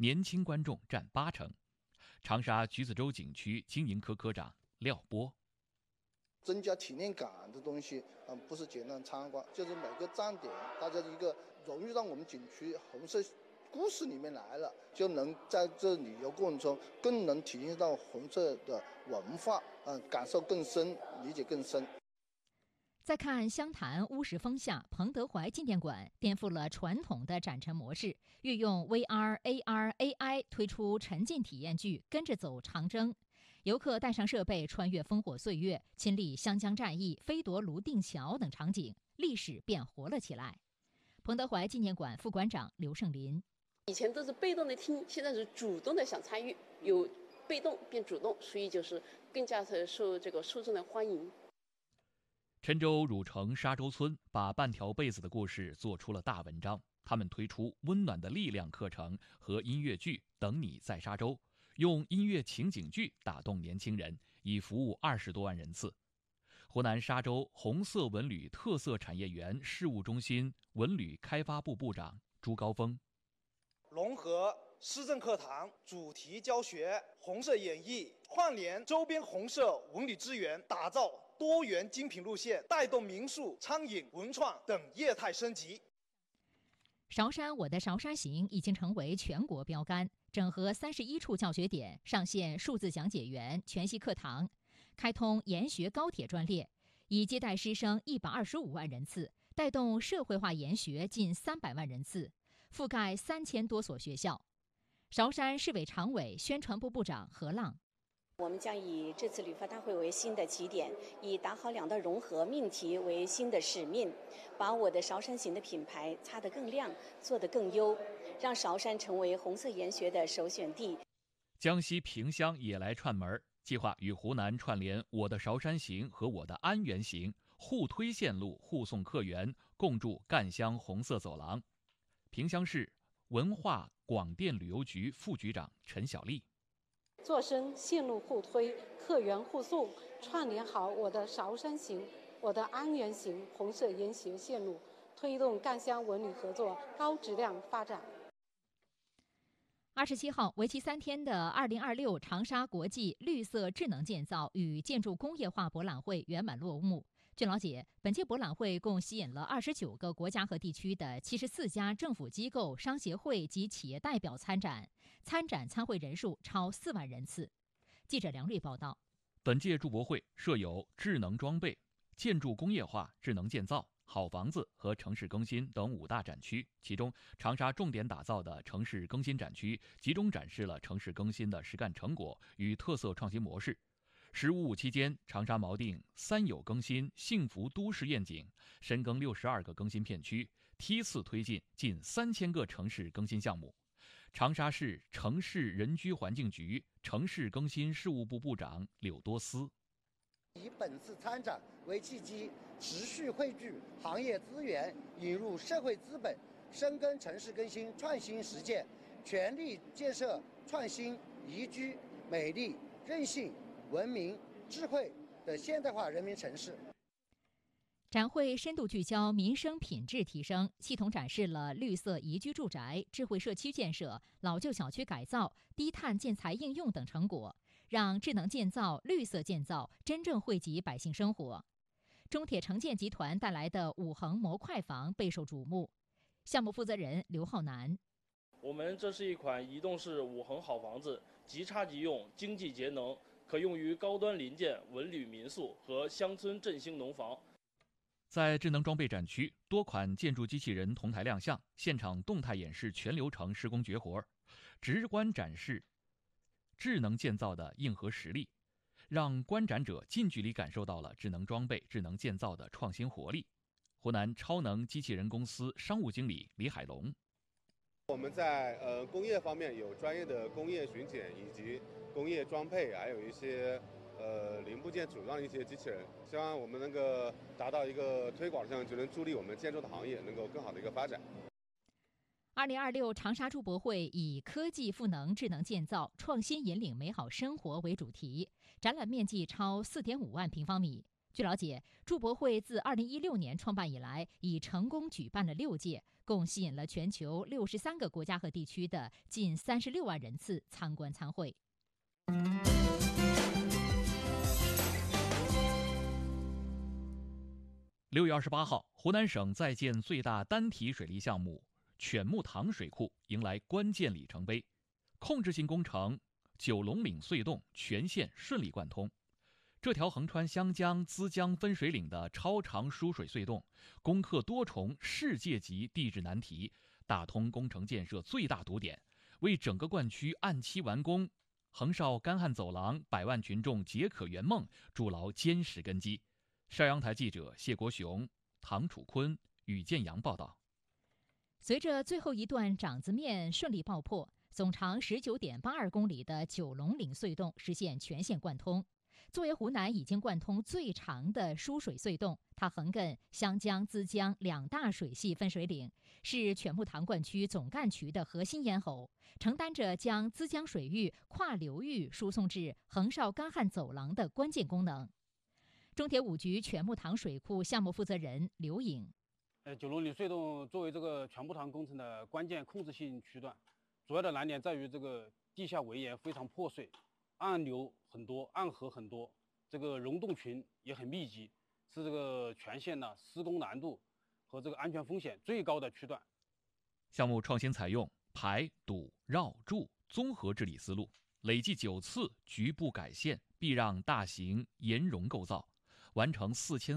年轻观众占80%。长沙橘子洲景区经营科科长廖波。 增加体验感的东西，不是简单参观，就是每个站点大家一个融入到我们景区红色故事里面来了，就能在这旅游过程中更能体验到红色的文化，感受更深，理解更深。 再看湘潭乌石峰下彭德怀纪念馆，颠覆了传统的展陈模式，运用 VR、AR、AI 推出沉浸体验剧《跟着走长征》，游客带上设备穿越烽火岁月，亲历湘江战役、飞夺泸定桥等场景，历史变活了起来。彭德怀纪念馆副馆长刘胜林： 以前都是被动的听，现在是主动的想参与，由被动变主动，所以就是更加的受这个受众的欢迎。 郴州汝城沙洲村把半条被子的故事做出了大文章，他们推出温暖的力量课程和音乐剧《等你在沙洲》，用音乐情景剧打动年轻人，已服务20多万人次。湖南沙洲红色文旅特色产业园事务中心文旅开发部部长朱高峰： 融合市政课堂、主题教学、红色演绎，串联周边红色文旅资源，打造多元精品路线，带动民宿、餐饮、文创等业态升级。 韶山我的韶山行已经成为全国标杆，整合31处教学点，上线数字讲解员、全息课堂，开通研学高铁专列，已接待师生125万人次，带动社会化研学近300万人次，覆盖3000多所学校。韶山市委常委、宣传部部长何浪： 我们将以这次旅发大会为新的起点，以打好两道融合命题为新的使命，把我的韶山行的品牌擦得更亮，做得更优，让韶山成为红色研学的首选地。 江西萍乡也来串门，计划与湖南串联我的韶山行和我的安源行，互推线路，互送客源，共筑赣湘红色走廊。萍乡市文化广电旅游局副局长陈小丽： 做深线路互推、客源互送，串联好我的韶山行、我的安源行红色研学线路，推动赣湘文旅合作高质量发展。 27号，为期3天的2026长沙国际绿色智能建造与建筑工业化博览会圆满落幕。据了解，本届博览会共吸引了29个国家和地区的74家政府机构、商协会及企业代表参展，参会人数超4万人次。记者梁瑞报道。 本届筑博会设有智能装备、建筑工业化、智能建造、好房子和城市更新等5大展区，其中长沙重点打造的城市更新展区集中展示了城市更新的实干成果与特色创新模式。15期间，长沙锚定3有更新幸福都市愿景，深耕62个更新片区，梯次推进近3000个城市更新项目。长沙市城市人居环境局城市更新事务部部长柳多斯： 以本次参展为契机，持续汇聚行业资源，引入社会资本，深耕城市更新创新实践，全力建设创新、宜居、美丽、韧性、文明、智慧的现代化人民城市。 展会深度聚焦民生品质提升，系统展示了绿色宜居住宅、智慧社区建设、老旧小区改造、低碳建材应用等成果，让智能建造、绿色建造真正惠及百姓生活。中铁城建集团带来的5横模块房备受瞩目。项目负责人刘浩南： 我们这是一款移动式5横好房子，即插即用，经济节能，可用于高端临建、文旅民宿和乡村振兴农房。 在智能装备展区，多款建筑机器人同台亮相，现场动态演示全流程施工绝活，直观展示智能建造的硬核实力，让观展者近距离感受到了智能装备、智能建造的创新活力。湖南超能机器人公司商务经理李海龙： 我们在工业方面有专业的工业巡检以及工业装配，还有一些零部件组装的一些机器人，希望我们能够达到一个推广上，就能助力我们建筑的行业能够更好的一个发展。 2026长沙筑博会以科技赋能智能建造，创新引领美好生活为主题，展览面积超4.5万平方米。据了解，筑博会自2016年创办以来，已成功举办了6届， 共吸引了全球63个国家和地区的近36万人次参观参会。 6月28号，湖南省在建最大单体水利项目犬木塘水库迎来关键里程碑，控制性工程九龙岭隧洞全线顺利贯通。这条横穿湘江、资江分水岭的超长输水隧洞，攻克多重世界级地质难题，打通工程建设最大堵点，为整个灌区按期完工、横绍干旱走廊百万群众解渴圆梦筑牢坚实根基。邵阳台记者谢国雄、唐楚坤、宇建阳报道。 随着最后一段掌子面顺利爆破，总长19.82公里的九龙岭隧洞实现全线贯通。作为湖南已经贯通最长的输水隧洞，它横亘湘江、资江两大水系分水岭，是犬木塘灌区总干渠的核心咽喉，承担着将资江水域跨流域输送至横绍干旱走廊的关键功能。中铁五局犬木塘水库项目负责人刘颖： 九龙岭隧洞作为这个犬木塘工程的关键控制性区段，主要的难点在于这个地下围岩非常破碎，暗流很多，暗河很多，这个溶洞群也很密集，是这个全线呢施工难度和这个安全风险最高的区段。 项目创新采用排、堵、绕、筑综合治理思路，累计9次局部改线避让大型岩溶构造，完成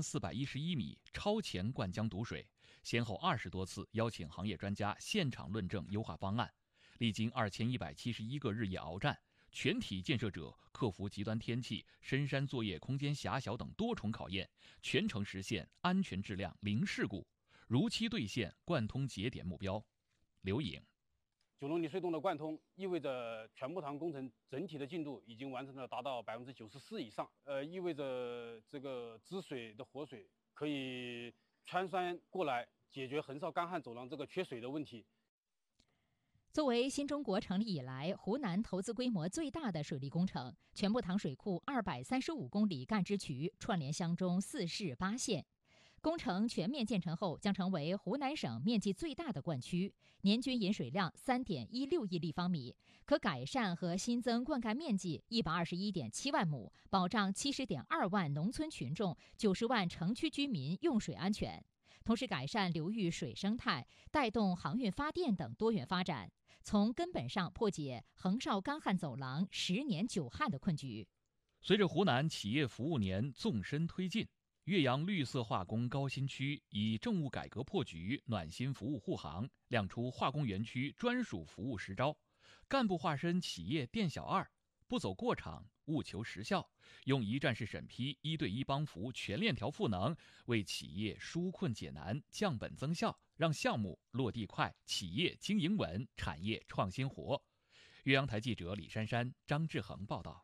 4411米超前灌浆堵水，先后20多次邀请行业专家现场论证优化方案，历经2171个日夜鏖战，全体建设者克服极端天气、深山作业空间狭小等多重考验，全程实现安全质量零事故，如期兑现贯通节点目标。刘颖： 九龙岭隧洞的贯通意味着犬木塘工程整体的进度已经完成了达到94%以上，意味着这个支水的活水可以穿山过来，解决横绍干旱走廊这个缺水的问题。 作为新中国成立以来湖南投资规模最大的水利工程，犬木塘水库235公里干支渠串联湘中4市8县。工程全面建成后，将成为湖南省面积最大的灌区，年均饮水量3.16亿立方米，可改善和新增灌溉面积121.7万亩，保障70.2万农村群众、90万城区居民用水安全，同时改善流域水生态，带动航运发电等多元发展，从根本上破解横绍干旱走廊10年久旱的困局。 随着湖南企业服务年纵深推进，岳阳绿色化工高新区以政务改革破局、暖心服务护航，亮出化工园区专属服务实招。干部化身企业店小二，不走过场，务求实效，用一站式审批、1对1帮扶全链条赋能，为企业纾困解难、降本增效，让项目落地快，企业经营稳，产业创新活。岳阳台记者李珊珊、张志恒报道。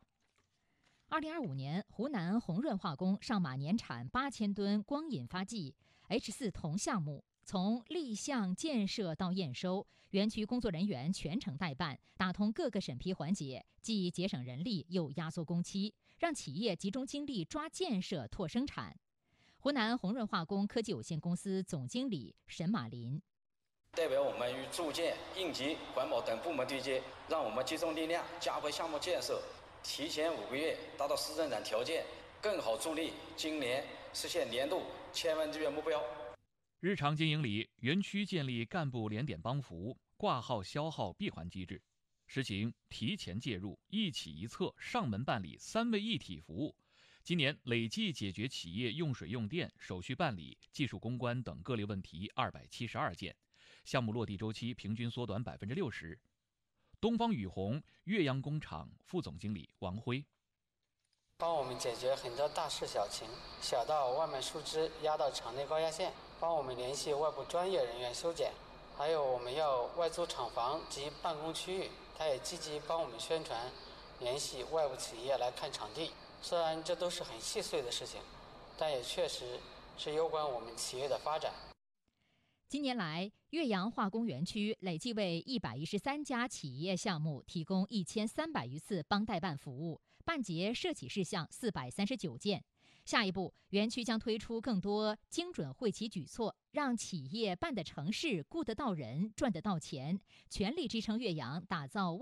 2025年，湖南红润化工上马年产8000吨光引发剂 H4 铜项目，从立项建设到验收，园区工作人员全程代办，打通各个审批环节，既节省人力又压缩工期，让企业集中精力抓建设拓生产。湖南红润化工科技有限公司总经理沈马林： 代表我们与住建、应急、环保等部门对接，让我们集中力量加快项目建设，提前5个月达到市增长条件，更好助力今年实现年度1000万日元目标。 日常经营里，园区建立干部联点帮扶、挂号消耗闭环机制，实行提前介入、一起一策、上门办理3位一体服务。今年累计解决企业用水用电、手续办理、技术攻关等各类问题272件，项目落地周期平均缩短60%。东方雨虹岳阳工厂副总经理王辉： 帮我们解决很多大事小情，小到外卖树枝压到厂内高压线，帮我们联系外部专业人员修剪，还有我们要外租厂房及办公区域，他也积极帮我们宣传，联系外部企业来看场地。虽然这都是很细碎的事情，但也确实是攸关我们企业的发展。 今年来，岳阳化工园区累计为113家企业项目提供1300余次帮代办服务，办结涉企事项439件。 下一步，园区将推出更多精准惠企举措，让企业办得成事、雇得到人、赚得到钱，全力支撑岳阳打造